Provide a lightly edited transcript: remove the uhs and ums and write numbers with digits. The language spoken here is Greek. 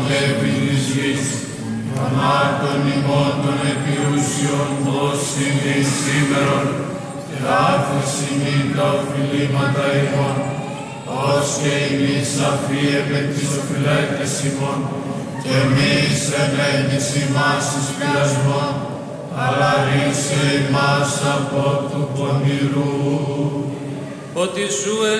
επί της γης, θανάτων ημών των επιούσιων δώσιν εις σήμερον, και άφεση ημίν τα οφειλήματα ημών, ως και εμείς αφοί επ' τις οφειλέτες ημών, και εμείς ενέντης ημάς εις πειρασμόν, αλλά ρίσε ημάς από του πονηρού. Ότι σου